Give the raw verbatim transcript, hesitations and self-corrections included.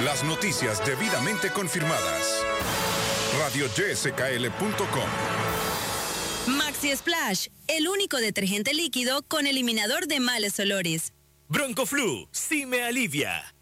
Las noticias debidamente confirmadas. radio y s k l punto com. Maxi Splash, el único detergente líquido con eliminador de males olores. Broncoflu, sí me alivia.